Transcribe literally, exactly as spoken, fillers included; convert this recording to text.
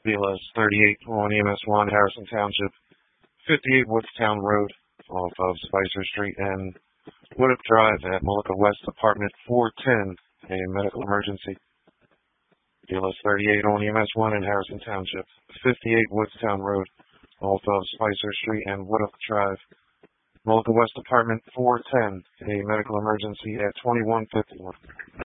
B L S thirty-eight on E M S one, Harrison Township, fifty-eight Woodstown Road, off of Spicer Street and Woodruff Drive at Mullica West, Apartment four ten, a medical emergency. B L S thirty-eight on E M S one in Harrison Township, fifty-eight Woodstown Road, off of Spicer Street and Woodruff Drive, Mullica West, Apartment four ten, a medical emergency at twenty-one fifty-one.